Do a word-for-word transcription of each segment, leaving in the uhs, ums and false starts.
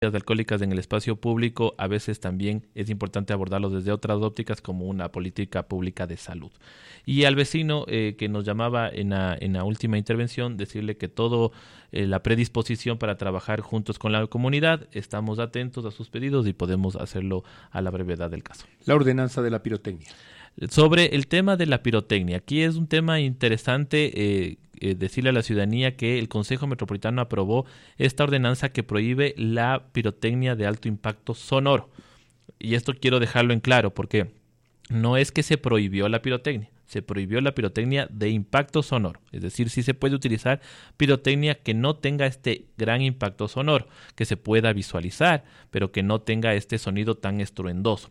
alcohólicas en el espacio público, a veces también es importante abordarlo desde otras ópticas como una política pública de salud. Y al vecino eh, que nos llamaba en la, en la última intervención, decirle que todo eh, la predisposición para trabajar juntos con la comunidad, estamos atentos a sus pedidos y podemos hacerlo a la brevedad del caso. La ordenanza de la pirotecnia. Sobre el tema de la pirotecnia, aquí es un tema interesante eh, eh, decirle a la ciudadanía que el Consejo Metropolitano aprobó esta ordenanza que prohíbe la pirotecnia de alto impacto sonoro. Y esto quiero dejarlo en claro porque no es que se prohibió la pirotecnia, se prohibió la pirotecnia de impacto sonoro. Es decir, sí se puede utilizar pirotecnia que no tenga este gran impacto sonoro, que se pueda visualizar, pero que no tenga este sonido tan estruendoso.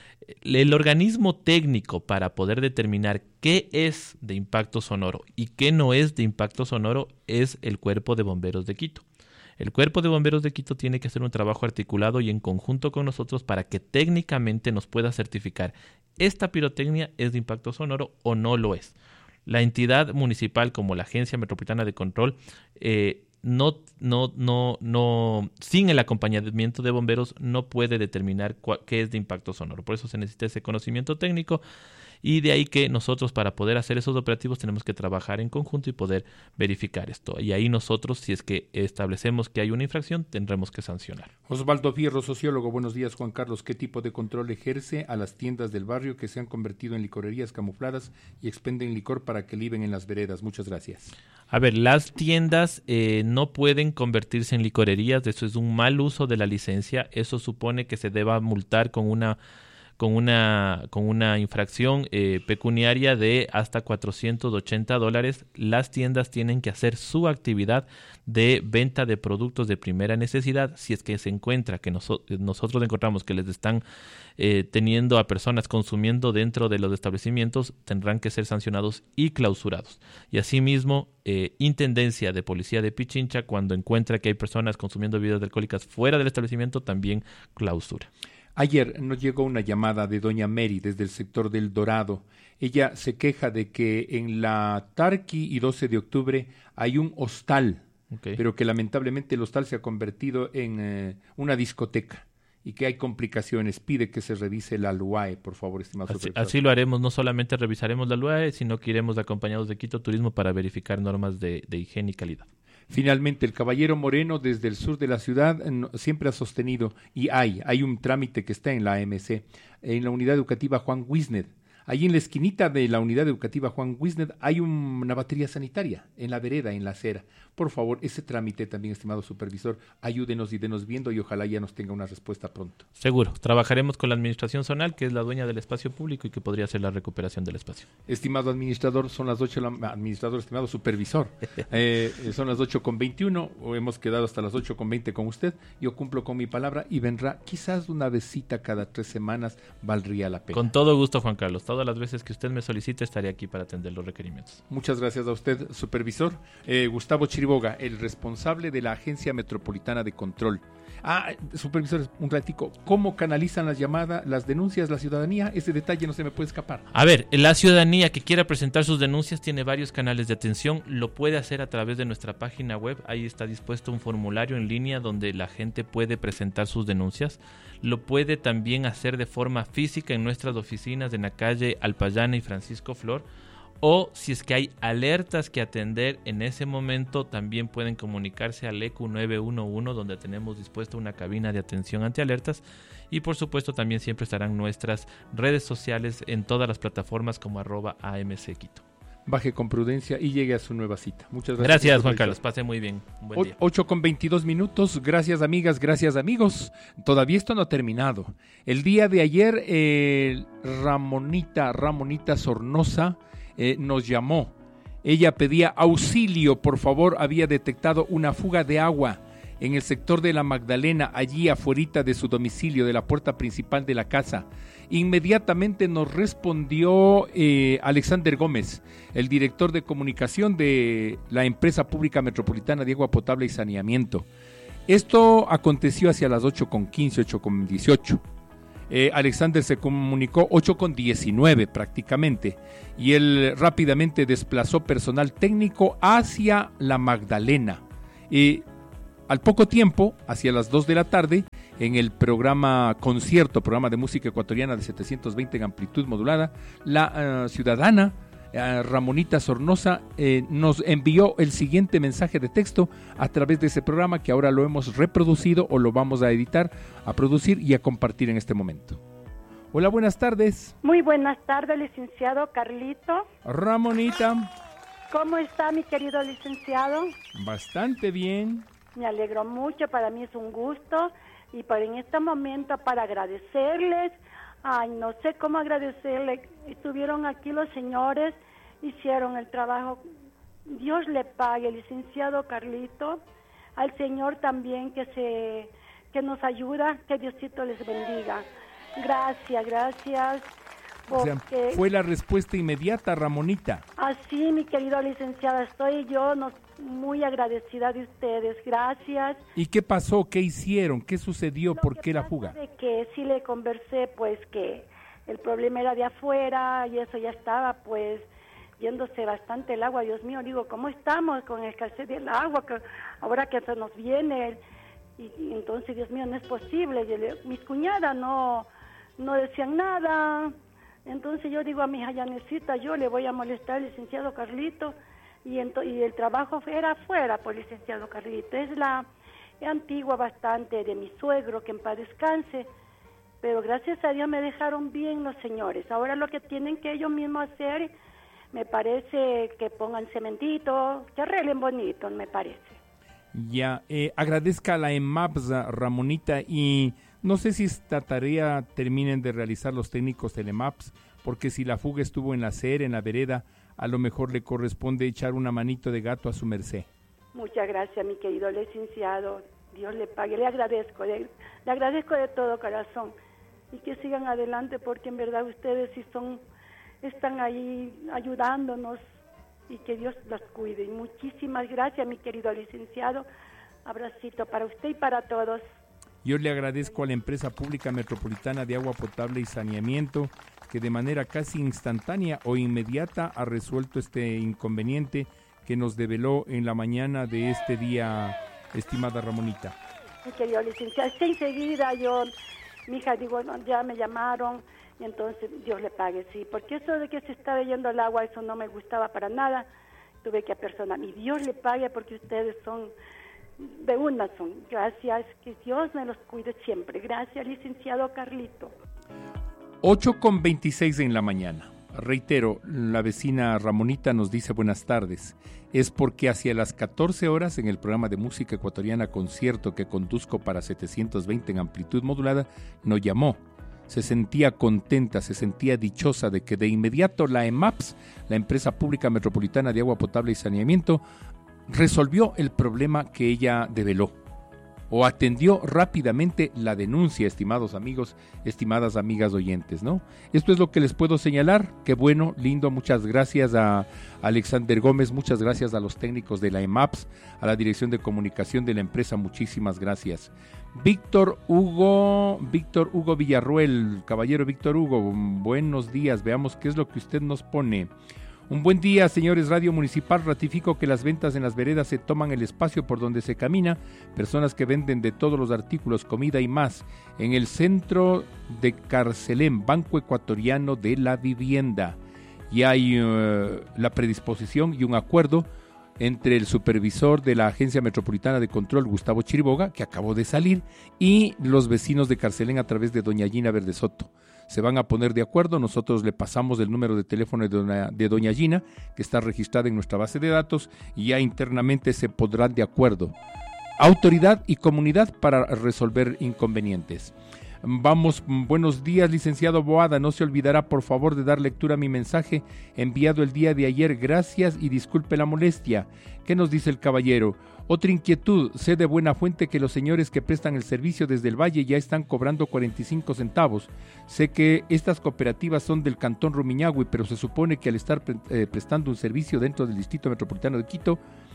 El organismo técnico para poder determinar qué es de impacto sonoro y qué no es de impacto sonoro es el Cuerpo de Bomberos de Quito. El Cuerpo de Bomberos de Quito tiene que hacer un trabajo articulado y en conjunto con nosotros para que técnicamente nos pueda certificar esta pirotecnia es de impacto sonoro o no lo es. La entidad municipal como la Agencia Metropolitana de Control eh, No, no, no, no, sin el acompañamiento de bomberos no puede determinar cua, qué es de impacto sonoro. Por eso se necesita ese conocimiento técnico y de ahí que nosotros para poder hacer esos operativos tenemos que trabajar en conjunto y poder verificar esto. Y ahí nosotros, si es que establecemos que hay una infracción, tendremos que sancionar. Osvaldo Fierro, sociólogo. Buenos días, Juan Carlos. ¿Qué tipo de control ejerce a las tiendas del barrio que se han convertido en licorerías camufladas y expenden licor para que liben en las veredas? Muchas gracias. A ver, las tiendas eh, no pueden convertirse en licorerías, eso es un mal uso de la licencia, eso supone que se deba multar con una con una con una infracción eh, pecuniaria de hasta cuatrocientos ochenta dólares. Las tiendas tienen que hacer su actividad de venta de productos de primera necesidad. Si es que se encuentra que noso- nosotros encontramos que les están eh, teniendo a personas consumiendo dentro de los establecimientos, tendrán que ser sancionados y clausurados. Y asimismo, eh, Intendencia de Policía de Pichincha, cuando encuentra que hay personas consumiendo bebidas alcohólicas fuera del establecimiento, también clausura. Ayer nos llegó una llamada de doña Mary desde el sector del Dorado. Ella se queja de que en la Tarqui y doce de octubre hay un hostal, okay, pero que lamentablemente el hostal se ha convertido en eh, una discoteca y que hay complicaciones. Pide que se revise la L U A E, por favor, estimado así, supervisor. Así lo haremos, no solamente revisaremos la L U A E, sino que iremos acompañados de Quito Turismo para verificar normas de, de higiene y calidad. Finalmente, el caballero Moreno desde el sur de la ciudad no, siempre ha sostenido, y hay, hay un trámite que está en la A M C, en la unidad educativa Juan Wisner. Allí en la esquinita de la unidad educativa Juan Wisner hay un, una batería sanitaria en la vereda, en la acera. Por favor, ese trámite también, estimado supervisor, ayúdenos y denos viendo y ojalá ya nos tenga una respuesta pronto. Seguro, trabajaremos con la administración zonal, que es la dueña del espacio público y que podría hacer la recuperación del espacio. Estimado administrador, son las ocho, administrador, estimado supervisor, eh, son las ocho con veintiuno, hemos quedado hasta las ocho con veinte con usted, yo cumplo con mi palabra y vendrá quizás una visita cada tres semanas, valdría la pena. Con todo gusto, Juan Carlos, todas las veces que usted me solicite estaré aquí para atender los requerimientos. Muchas gracias a usted, supervisor. Eh, Gustavo Chiriboga, el responsable de la Agencia Metropolitana de Control. Ah, supervisor, un ratico, ¿cómo canalizan las llamadas, las denuncias, la ciudadanía? Ese detalle no se me puede escapar. A ver, la ciudadanía que quiera presentar sus denuncias tiene varios canales de atención, lo puede hacer a través de nuestra página web, ahí está dispuesto un formulario en línea donde la gente puede presentar sus denuncias, lo puede también hacer de forma física en nuestras oficinas en la calle Alpayana y Francisco Flor, o si es que hay alertas que atender en ese momento, también pueden comunicarse al E Q nueve uno uno, donde tenemos dispuesta una cabina de atención ante alertas, y por supuesto también siempre estarán nuestras redes sociales en todas las plataformas como arroba A M C Quito. Baje con prudencia y llegue a su nueva cita. Muchas gracias. Gracias, Juan Carlos. Pase muy bien. Un buen día. ocho con veintidós minutos. Gracias, amigas. Gracias, amigos. Todavía esto no ha terminado. El día de ayer, eh, Ramonita, Ramonita Sornosa eh, nos llamó. Ella pedía auxilio. Por favor, había detectado una fuga de agua en el sector de la Magdalena, allí afuerita de su domicilio, de la puerta principal de la casa. Inmediatamente nos respondió eh, Alexander Gómez, el director de comunicación de la empresa pública metropolitana de agua potable y saneamiento. Esto aconteció hacia las ocho con quince, ocho con dieciocho. Eh, Alexander se comunicó ocho con diecinueve prácticamente y él rápidamente desplazó personal técnico hacia la Magdalena. Eh, al poco tiempo, hacia las dos de la tarde, en el programa concierto, programa de música ecuatoriana de setecientos veinte en amplitud modulada, la uh, ciudadana uh, Ramonita Sornosa eh, nos envió el siguiente mensaje de texto a través de ese programa, que ahora lo hemos reproducido o lo vamos a editar, a producir y a compartir en este momento. Hola, buenas tardes. Muy buenas tardes, licenciado Carlito. Ramonita. ¿Cómo está, mi querido licenciado? Bastante bien. Me alegro mucho, para mí es un gusto. Y por en este momento para agradecerles, ay, no sé cómo agradecerles, estuvieron aquí los señores, hicieron el trabajo, Dios le pague, licenciado Carlito, al Señor también que se que nos ayuda, que Diosito les bendiga. Gracias, gracias. Porque... O sea, fue la respuesta inmediata, Ramonita. Así, mi querido licenciado, estoy yo nos, muy agradecida de ustedes, gracias. ¿Y qué pasó? ¿Qué hicieron? ¿Qué sucedió? Lo ¿Por que qué la pasa fuga? De que sí le conversé, pues que el problema era de afuera y eso ya estaba, pues, yéndose bastante el agua. Dios mío, digo, ¿cómo estamos con el escasez del agua? Que ahora que se nos viene, y, y entonces, Dios mío, no es posible. Yo le, mis cuñadas no, no decían nada. Entonces yo digo a mi hija, ya necesita, yo le voy a molestar al licenciado Carlito, y, ento, y el trabajo era afuera, por el licenciado Carlito. Es la es antigua bastante de mi suegro, que en paz descanse, pero gracias a Dios me dejaron bien los señores. Ahora lo que tienen que ellos mismos hacer, me parece que pongan cementito, que arreglen bonito, me parece. Ya, eh, agradezca a la EMAPS, Ramonita, y no sé si esta tarea terminen de realizar los técnicos del EMAPS, porque si la fuga estuvo en la acera, en la vereda, a lo mejor le corresponde echar una manito de gato a su merced. Muchas gracias, mi querido licenciado. Dios le pague. Le agradezco, le, le agradezco de todo corazón. Y que sigan adelante, porque en verdad ustedes sí son, están ahí ayudándonos, y que Dios los cuide. Y muchísimas gracias, mi querido licenciado. Abracito para usted y para todos. Yo le agradezco a la Empresa Pública Metropolitana de Agua Potable y Saneamiento, que de manera casi instantánea o inmediata ha resuelto este inconveniente que nos develó en la mañana de este día, estimada Ramonita. Mi querido licenciado, sí, enseguida yo, mi hija, digo, ya me llamaron, y entonces Dios le pague, sí, porque eso de que se estaba yendo el agua, eso no me gustaba para nada. Tuve que apersonar, y Dios le pague, porque ustedes son de una son. Gracias, que Dios me los cuide siempre. Gracias, licenciado Carlito. ocho con veintiséis en la mañana. Reitero, la vecina Ramonita nos dice buenas tardes. Es porque hacia las catorce horas en el programa de música ecuatoriana Concierto que conduzco para setecientos veinte en amplitud modulada, nos llamó. Se sentía contenta, se sentía dichosa de que de inmediato la EMAPS, la Empresa Pública Metropolitana de Agua Potable y Saneamiento, resolvió el problema que ella develó o atendió rápidamente la denuncia, estimados amigos, estimadas amigas oyentes, ¿no? Esto es lo que les puedo señalar. Qué bueno, lindo, muchas gracias a Alexander Gómez, muchas gracias a los técnicos de la EMAPS, a la Dirección de Comunicación de la empresa, muchísimas gracias. Víctor Hugo, Víctor Hugo Villarruel, caballero Víctor Hugo, buenos días, veamos qué es lo que usted nos pone. Un buen día, señores Radio Municipal. Ratifico que las ventas en las veredas se toman el espacio por donde se camina. Personas que venden de todos los artículos, comida y más. En el centro de Carcelén, Banco Ecuatoriano de la Vivienda. Y hay uh, la predisposición y un acuerdo entre el supervisor de la Agencia Metropolitana de Control, Gustavo Chiriboga, que acabó de salir, y los vecinos de Carcelén a través de doña Gina Verde Soto. Se van a poner de acuerdo, nosotros le pasamos el número de teléfono de doña, de doña Gina, que está registrada en nuestra base de datos, y ya internamente se pondrán de acuerdo. Autoridad y comunidad para resolver inconvenientes. Vamos, buenos días, licenciado Boada. No se olvidará, por favor, de dar lectura a mi mensaje enviado el día de ayer. Gracias y disculpe la molestia. ¿Qué nos dice el caballero? Otra inquietud, sé de buena fuente que los señores que prestan el servicio desde el Valle ya están cobrando cuarenta y cinco centavos. Sé que estas cooperativas son del Cantón Rumiñahui, pero se supone que al estar pre- eh, prestando un servicio dentro del Distrito Metropolitano de Quito,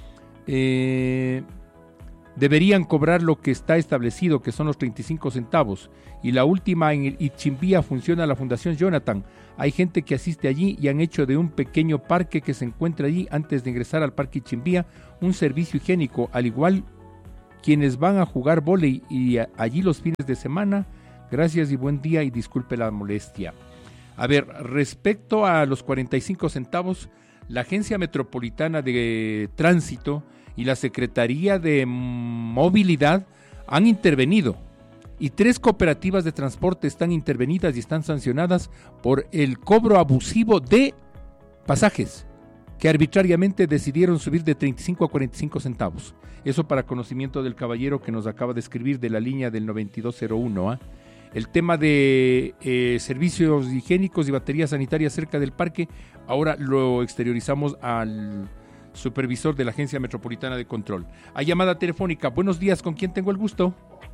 eh, deberían cobrar lo que está establecido, que son los treinta y cinco centavos. Y la última, en Ichimbía funciona la Fundación Jonathan. Hay gente que asiste allí y han hecho de un pequeño parque que se encuentra allí antes de ingresar al Parque Ichimbía un servicio higiénico, al igual quienes van a jugar vóley y a, allí los fines de semana. Gracias y buen día y disculpe la molestia. A ver, respecto a los cuarenta y cinco centavos, la Agencia Metropolitana de Tránsito y la Secretaría de Movilidad han intervenido y tres cooperativas de transporte están intervenidas y están sancionadas por el cobro abusivo de pasajes que arbitrariamente decidieron subir de treinta y cinco a cuarenta y cinco centavos. Eso para conocimiento del caballero que nos acaba de escribir de la línea del noventa y dos cero uno. ¿eh? El tema de eh, servicios higiénicos y baterías sanitarias cerca del parque, ahora lo exteriorizamos al supervisor de la Agencia Metropolitana de Control. Hay llamada telefónica. Buenos días, ¿con quién tengo el gusto?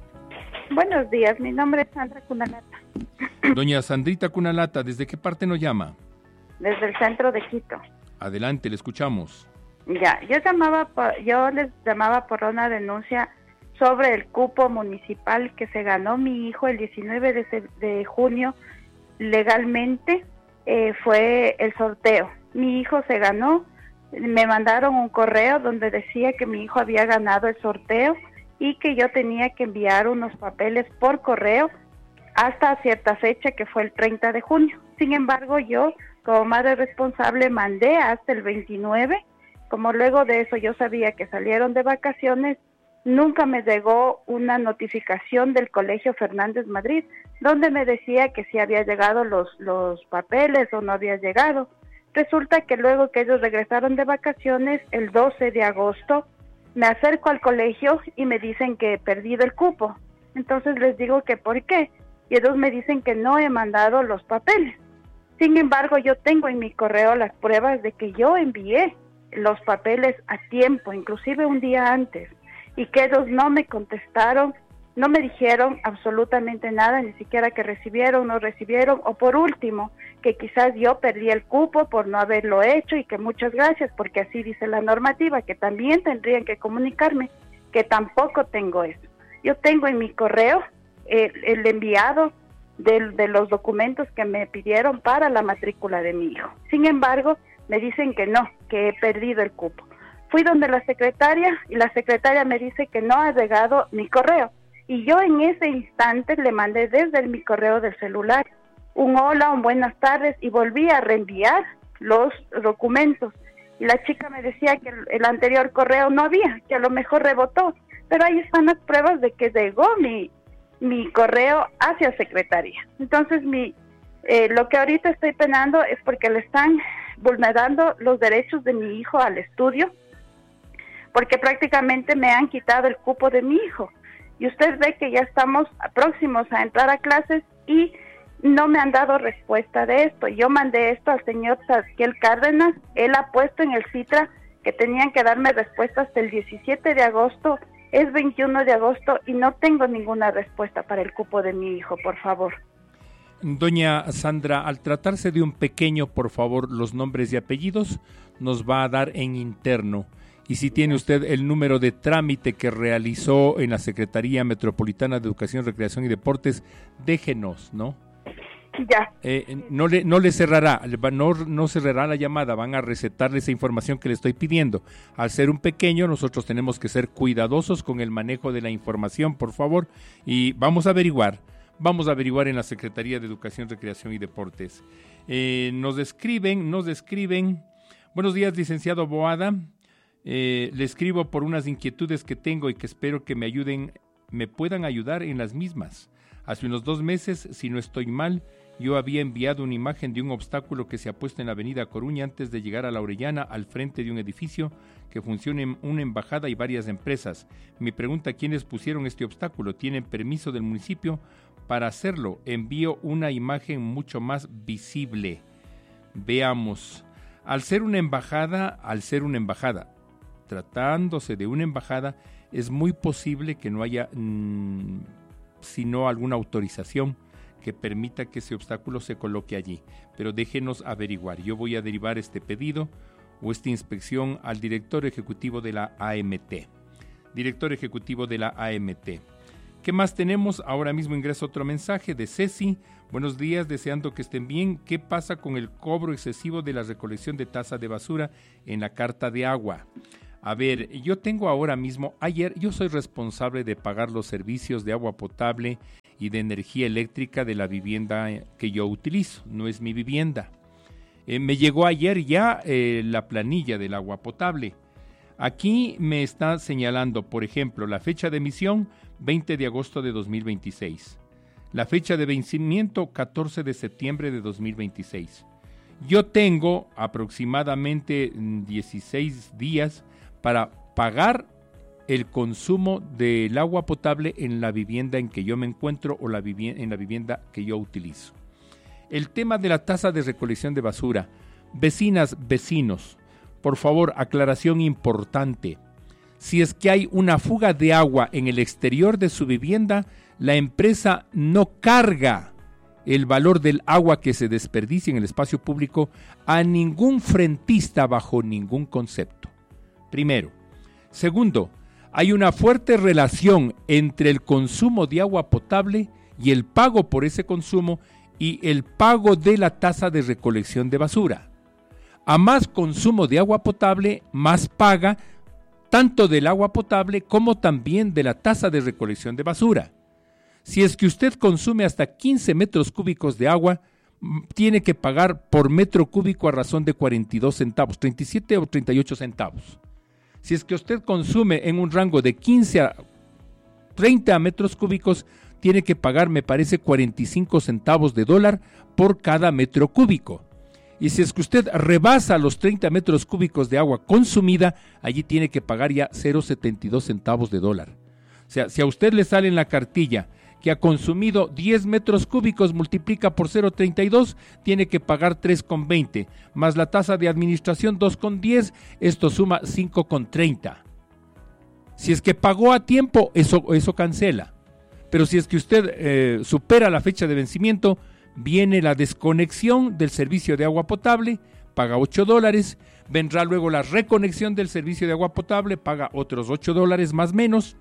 Buenos días, mi nombre es Sandra Cunalata. Doña Sandrita Cunalata, ¿desde qué parte nos llama? Desde el centro de Quito. Adelante, le escuchamos. Ya, yo llamaba por, yo les llamaba por una denuncia sobre el cupo municipal que se ganó mi hijo el diecinueve de, de junio legalmente. Eh, fue el sorteo. Mi hijo se ganó, me mandaron un correo donde decía que mi hijo había ganado el sorteo y que yo tenía que enviar unos papeles por correo hasta cierta fecha que fue el treinta de junio. Sin embargo, yo como madre responsable mandé hasta el veintinueve, como luego de eso yo sabía que salieron de vacaciones, nunca me llegó una notificación del Colegio Fernández Madrid, donde me decía que si había llegado los, los papeles o no había llegado. Resulta que luego que ellos regresaron de vacaciones, el doce de agosto, me acerco al colegio y me dicen que he perdido el cupo. Entonces les digo que ¿por qué? Y ellos me dicen que no he mandado los papeles. Sin embargo, yo tengo en mi correo las pruebas de que yo envié los papeles a tiempo, inclusive un día antes, y que ellos no me contestaron, no me dijeron absolutamente nada, ni siquiera que recibieron, no recibieron, o por último, que quizás yo perdí el cupo por no haberlo hecho y que muchas gracias, porque así dice la normativa, que también tendrían que comunicarme, que tampoco tengo eso. Yo tengo en mi correo el, el enviado de, de los documentos que me pidieron para la matrícula de mi hijo. Sin embargo, me dicen que no, que he perdido el cupo. Fui donde la secretaria y la secretaria me dice que no ha llegado mi correo. Y yo en ese instante le mandé desde el, mi correo del celular un hola, un buenas tardes y volví a reenviar los documentos. Y la chica me decía que el, el anterior correo no había, que a lo mejor rebotó. Pero ahí están las pruebas de que llegó mi, mi correo hacia secretaría. Entonces mi eh, lo que ahorita estoy penando es porque le están vulnerando los derechos de mi hijo al estudio, porque prácticamente me han quitado el cupo de mi hijo. Y usted ve que ya estamos próximos a entrar a clases y no me han dado respuesta de esto. Yo mandé esto al señor Zadkiel Cárdenas, él ha puesto en el Citra que tenían que darme respuesta hasta el diecisiete de agosto, es veintiuno de agosto y no tengo ninguna respuesta para el cupo de mi hijo, por favor. Doña Sandra, al tratarse de un pequeño, por favor, los nombres y apellidos nos va a dar en interno. Y si tiene usted el número de trámite que realizó en la Secretaría Metropolitana de Educación, Recreación y Deportes, déjenos, ¿no? Ya. Eh, no le no le cerrará, no, no cerrará la llamada, van a recetarle esa información que le estoy pidiendo. Al ser un pequeño, nosotros tenemos que ser cuidadosos con el manejo de la información, por favor, y vamos a averiguar, vamos a averiguar en la Secretaría de Educación, Recreación y Deportes. Eh, nos describen, nos describen, buenos días, licenciado Boada. Eh, le escribo por unas inquietudes que tengo y que espero que me ayuden, me puedan ayudar en las mismas. Hace unos dos meses, si no estoy mal, yo había enviado una imagen de un obstáculo que se ha puesto en la avenida Coruña antes de llegar a La Orellana, al frente de un edificio que funciona en una embajada y varias empresas. Mi pregunta, ¿quiénes pusieron este obstáculo? ¿Tienen permiso del municipio para hacerlo? Envío una imagen mucho más visible. Veamos. Al ser una embajada, al ser una embajada, tratándose de una embajada, es muy posible que no haya mmm, sino alguna autorización que permita que ese obstáculo se coloque allí. Pero déjenos averiguar. Yo voy a derivar este pedido o esta inspección al director ejecutivo de la A M T. Director ejecutivo de la A M T. ¿Qué más tenemos? Ahora mismo ingresa otro mensaje de Ceci. Buenos días, deseando que estén bien. ¿Qué pasa con el cobro excesivo de la recolección de tasa de basura en la carta de agua? A ver, yo tengo ahora mismo, ayer, yo soy responsable de pagar los servicios de agua potable y de energía eléctrica de la vivienda que yo utilizo, no es mi vivienda. Eh, me llegó ayer ya eh, la planilla del agua potable. Aquí me está señalando, por ejemplo, la fecha de emisión, veinte de agosto de dos mil veintiséis. La fecha de vencimiento, catorce de septiembre de dos mil veintiséis. Yo tengo aproximadamente dieciséis días para pagar el consumo del agua potable en la vivienda en que yo me encuentro o la vivi- en la vivienda que yo utilizo. El tema de la tasa de recolección de basura. Vecinas, vecinos, por favor, aclaración importante. Si es que hay una fuga de agua en el exterior de su vivienda, la empresa no carga el valor del agua que se desperdicia en el espacio público a ningún frentista bajo ningún concepto. Primero. Segundo, hay una fuerte relación entre el consumo de agua potable y el pago por ese consumo y el pago de la tasa de recolección de basura. A más consumo de agua potable, más paga tanto del agua potable como también de la tasa de recolección de basura. Si es que usted consume hasta quince metros cúbicos de agua, tiene que pagar por metro cúbico a razón de cuarenta y dos centavos, treinta y siete o treinta y ocho centavos. Si es que usted consume en un rango de quince a treinta metros cúbicos, tiene que pagar, me parece, cuarenta y cinco centavos de dólar por cada metro cúbico. Y si es que usted rebasa los treinta metros cúbicos de agua consumida, allí tiene que pagar ya cero punto setenta y dos centavos de dólar. O sea, si a usted le sale en la cartilla que ha consumido diez metros cúbicos, multiplica por cero punto treinta y dos, tiene que pagar tres punto veinte, más la tasa de administración dos punto diez, esto suma cinco punto treinta. Si es que pagó a tiempo, eso, eso cancela. Pero si es que usted eh, supera la fecha de vencimiento, viene la desconexión del servicio de agua potable, paga ocho dólares, vendrá luego la reconexión del servicio de agua potable, paga otros ocho dólares más menos,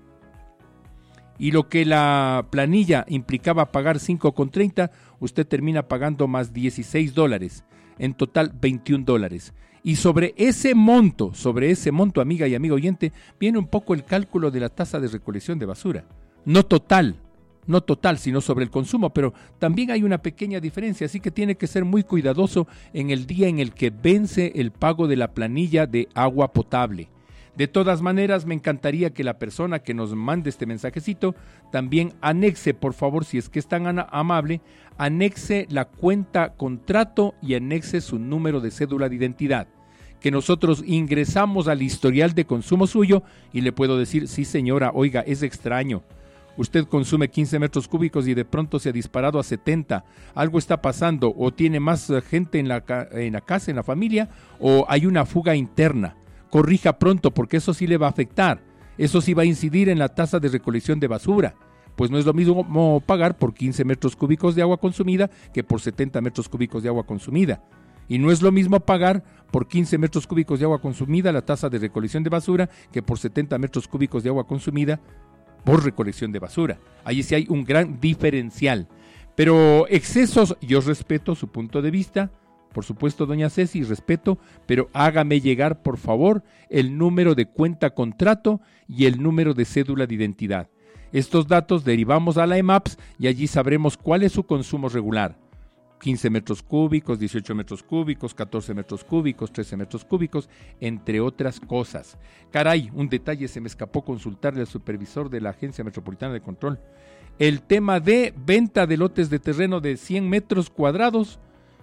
y lo que la planilla implicaba pagar cinco con treinta, usted termina pagando más dieciséis dólares, en total veintiún dólares. Y sobre ese monto, sobre ese monto, amiga y amigo oyente, viene un poco el cálculo de la tasa de recolección de basura. No total, no total, sino sobre el consumo, pero también hay una pequeña diferencia, así que tiene que ser muy cuidadoso en el día en el que vence el pago de la planilla de agua potable. De todas maneras, me encantaría que la persona que nos mande este mensajecito también anexe, por favor, si es que es tan amable, anexe la cuenta contrato y anexe su número de cédula de identidad, que nosotros ingresamos al historial de consumo suyo y le puedo decir, sí señora, oiga, es extraño. Usted consume quince metros cúbicos y de pronto se ha disparado a setenta. Algo está pasando, o tiene más gente en la, en la casa, en la familia, o hay una fuga interna. Corrija pronto, porque eso sí le va a afectar. Eso sí va a incidir en la tasa de recolección de basura. Pues no es lo mismo pagar por quince metros cúbicos de agua consumida que por setenta metros cúbicos de agua consumida. Y no es lo mismo pagar por quince metros cúbicos de agua consumida la tasa de recolección de basura que por setenta metros cúbicos de agua consumida por recolección de basura. Ahí sí hay un gran diferencial. Pero excesos, yo respeto su punto de vista. Por supuesto, doña Ceci, respeto, pero hágame llegar, por favor, el número de cuenta contrato y el número de cédula de identidad. Estos datos derivamos a la E M A P S y allí sabremos cuál es su consumo regular. quince metros cúbicos, dieciocho metros cúbicos, catorce metros cúbicos, trece metros cúbicos, entre otras cosas. Caray, un detalle se me escapó consultarle al supervisor de la Agencia Metropolitana de Control. El tema de venta de lotes de terreno de cien metros cuadrados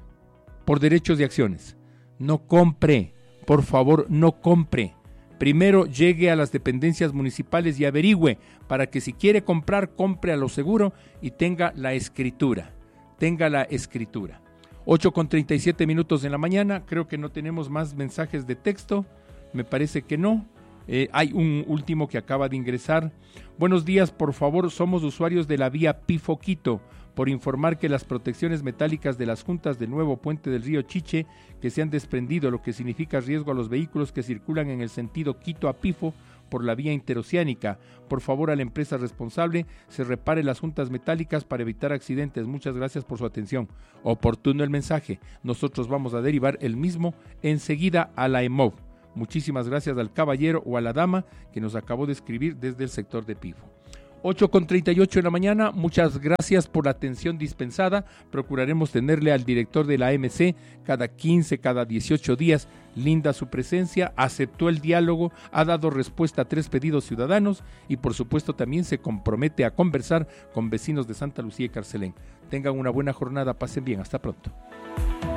por derechos de acciones. No compre, por favor, no compre. Primero llegue a las dependencias municipales y averigüe para que si quiere comprar, compre a lo seguro y tenga la escritura. Tenga la escritura. ocho con treinta y siete minutos en la mañana, creo que no tenemos más mensajes de texto, me parece que no. Eh, hay un último que acaba de ingresar. Buenos días, por favor, somos usuarios de la vía Pifoquito, por informar que las protecciones metálicas de las juntas del nuevo puente del río Chiche que se han desprendido, lo que significa riesgo a los vehículos que circulan en el sentido Quito a Pifo por la vía interoceánica. Por favor, a la empresa responsable se repare las juntas metálicas para evitar accidentes. Muchas gracias por su atención. Oportuno el mensaje. Nosotros vamos a derivar el mismo enseguida a la E M O V. Muchísimas gracias al caballero o a la dama que nos acabó de escribir desde el sector de Pivo. ocho con treinta y ocho de la mañana, muchas gracias por la atención dispensada. Procuraremos tenerle al director de la A M C cada quince, cada dieciocho días. Linda su presencia, aceptó el diálogo, ha dado respuesta a tres pedidos ciudadanos y por supuesto también se compromete a conversar con vecinos de Santa Lucía y Carcelén. Tengan una buena jornada, pasen bien, hasta pronto.